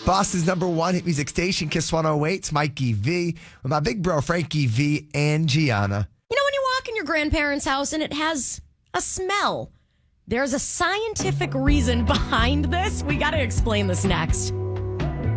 Boston's number one hit music station, Kiss 108. It's Mikey V with my big bro, Frankie V and Gianna. You know, when you walk in your grandparents' house and it has a smell, there's a scientific reason behind this. We got to explain this next.